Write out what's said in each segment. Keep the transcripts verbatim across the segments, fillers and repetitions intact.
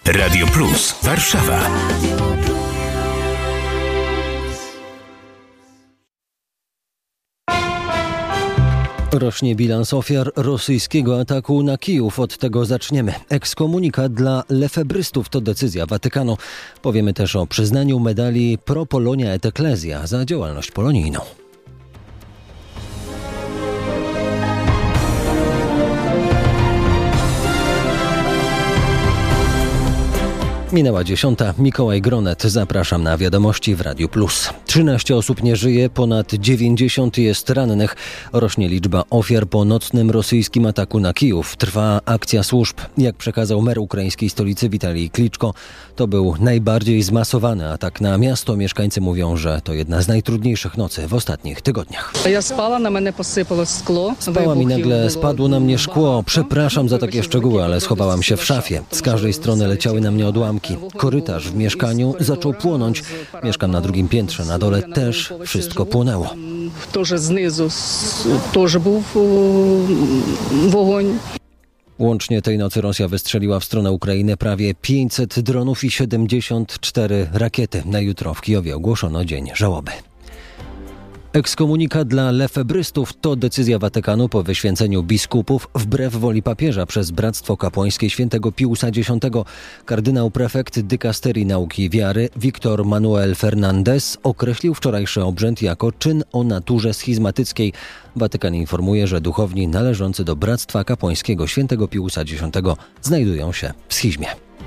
Radio Plus Warszawa. Rośnie bilans ofiar rosyjskiego ataku na Kijów. Od tego zaczniemy. Ekskomunikat dla lefebrystów to decyzja Watykanu. Powiemy też o przyznaniu medali Pro Polonia et Ecclesia za działalność polonijną. Minęła dziesiąta. Mikołaj Gronet. Zapraszam na wiadomości w Radiu Plus. trzynaście osób nie żyje, ponad dziewięćdziesiąt jest rannych. Rośnie liczba ofiar po nocnym rosyjskim ataku na Kijów. Trwa akcja służb. Jak przekazał mer ukraińskiej stolicy Witalij Kliczko, to był najbardziej zmasowany atak na miasto. Mieszkańcy mówią, że to jedna z najtrudniejszych nocy w ostatnich tygodniach. Ja spała, na mnie posypało szkło. Spałam i nagle spadło na mnie szkło. Przepraszam za takie szczegóły, ale schowałam się w szafie. Z każdej strony leciały na mnie odłamki. Korytarz w mieszkaniu zaczął płonąć. Mieszkam na drugim piętrze, na dole też wszystko płonęło. Też znizu też był ogień. Łącznie tej nocy Rosja wystrzeliła w stronę Ukrainy prawie pięćset dronów i siedemdziesiąt cztery rakiety. Na jutro w Kijowie ogłoszono dzień żałoby. Ekskomunikat dla lefebrystów to decyzja Watykanu po wyświęceniu biskupów wbrew woli papieża przez Bractwo Kapłańskie Świętego Piusa X. Kardynał prefekt dykasterii nauki i wiary Victor Manuel Fernandez określił wczorajszy obrzęd jako czyn o naturze schizmatyckiej. Watykan informuje, że duchowni należący do Bractwa Kapłańskiego Świętego Piusa X znajdują się w schizmie.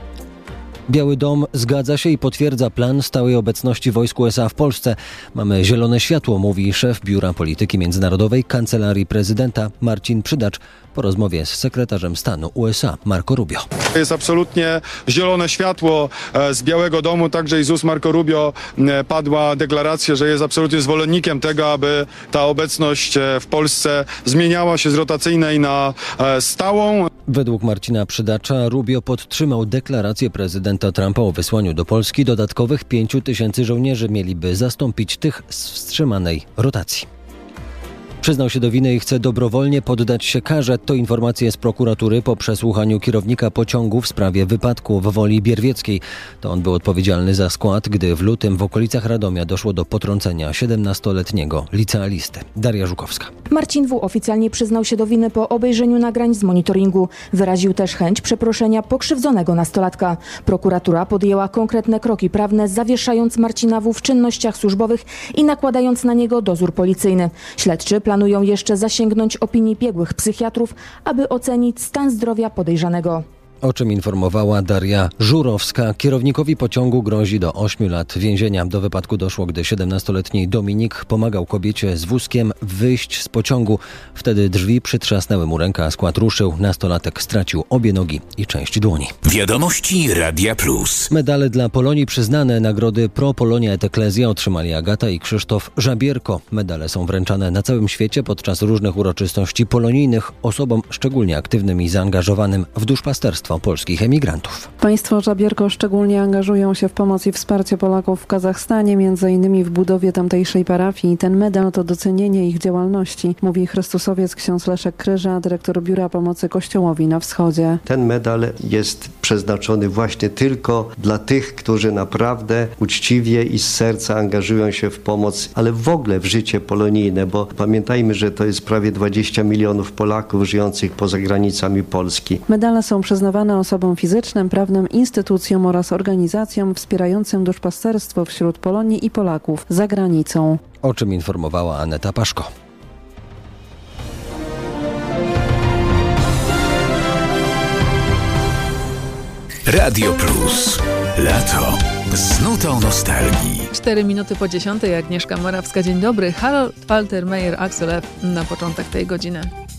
Biały Dom zgadza się i potwierdza plan stałej obecności wojsk U S A w Polsce. Mamy zielone światło, mówi szef Biura Polityki Międzynarodowej Kancelarii Prezydenta Marcin Przydacz po rozmowie z sekretarzem stanu U S A Marco Rubio. Jest absolutnie zielone światło z Białego Domu, także i z ust Marco Rubio padła deklaracja, że jest absolutnie zwolennikiem tego, aby ta obecność w Polsce zmieniała się z rotacyjnej na stałą. Według Marcina Przydacza Rubio podtrzymał deklarację prezydenta Trumpa o wysłaniu do Polski dodatkowych pięciu tysięcy żołnierzy. Mieliby zastąpić tych z wstrzymanej rotacji. Przyznał się do winy i chce dobrowolnie poddać się karze. To informacje z prokuratury po przesłuchaniu kierownika pociągu w sprawie wypadku w Woli Bierwieckiej. To on był odpowiedzialny za skład, gdy w lutym w okolicach Radomia doszło do potrącenia siedemnastoletniego licealisty. Daria Żukowska. Marcin W. oficjalnie przyznał się do winy po obejrzeniu nagrań z monitoringu. Wyraził też chęć przeproszenia pokrzywdzonego nastolatka. Prokuratura podjęła konkretne kroki prawne, zawieszając Marcina W. w czynnościach służbowych i nakładając na niego dozór policyjny. Śledczy planują jeszcze zasięgnąć opinii biegłych psychiatrów, aby ocenić stan zdrowia podejrzanego. O czym informowała Daria Żurowska. Kierownikowi pociągu grozi do ośmiu lat więzienia. Do wypadku doszło, gdy siedemnastoletni Dominik pomagał kobiecie z wózkiem wyjść z pociągu. Wtedy drzwi przytrzasnęły mu rękę, a skład ruszył. Nastolatek stracił obie nogi i część dłoni. Wiadomości Radia Plus. Medale dla Polonii przyznane. Nagrody Pro Polonia et Ecclesia otrzymali Agata i Krzysztof Żabierko. Medale są wręczane na całym świecie podczas różnych uroczystości polonijnych osobom szczególnie aktywnym i zaangażowanym w duszpasterstwo polskich emigrantów. Państwo Żabierko szczególnie angażują się w pomoc i wsparcie Polaków w Kazachstanie, między innymi w budowie tamtejszej parafii. Ten medal to docenienie ich działalności, mówi chrystusowiec ksiądz Leszek Kryża, dyrektor Biura Pomocy Kościołowi na Wschodzie. Ten medal jest przeznaczony właśnie tylko dla tych, którzy naprawdę uczciwie i z serca angażują się w pomoc, ale w ogóle w życie polonijne, bo pamiętajmy, że to jest prawie dwadzieścia milionów Polaków żyjących poza granicami Polski. Medale są przyznawane osobom fizycznym, prawnym, instytucjom oraz organizacjom wspierającym duszpasterstwo wśród Polonii i Polaków za granicą. O czym informowała Aneta Paszko. Radio Plus. Lato z nutą nostalgii. Cztery minuty po dziesiątej. Agnieszka Morawska. Dzień dobry. Harold Walter Meyer Axel F. na początek tej godziny.